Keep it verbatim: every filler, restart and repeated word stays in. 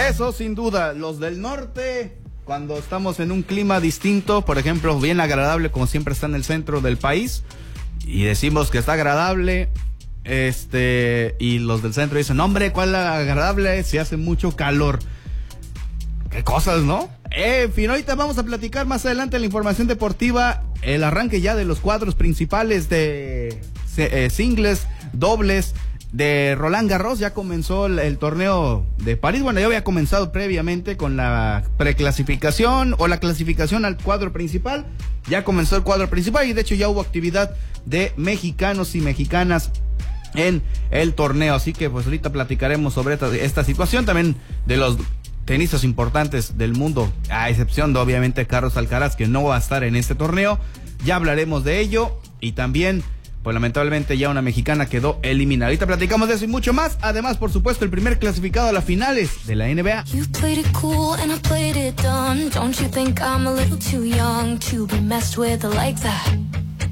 Eso sin duda, los del norte, cuando estamos en un clima distinto, por ejemplo, bien agradable, como siempre está en el centro del país, y decimos que está agradable, este, y los del centro dicen, hombre, ¿cuál agradable? Si hace mucho calor. Qué cosas, ¿no? En fin, ahorita vamos a platicar más adelante en la información deportiva, el arranque ya de los cuadros principales de eh, singles, dobles, de Roland Garros. Ya comenzó el, el torneo de París. Bueno, ya había comenzado previamente con la preclasificación o la clasificación al cuadro principal. Ya comenzó el cuadro principal y de hecho ya hubo actividad de mexicanos y mexicanas en el torneo. Así que pues ahorita platicaremos sobre esta, esta situación también de los tenistas importantes del mundo, a excepción de obviamente Carlos Alcaraz, que no va a estar en este torneo. Ya hablaremos de ello y también pues lamentablemente ya una mexicana quedó eliminada. Ahorita platicamos de eso y mucho más. Además, por supuesto, el primer clasificado a las finales de la N B A. You played it cool and I played it dumb. Don't you think I'm a little too young to be messed with like that?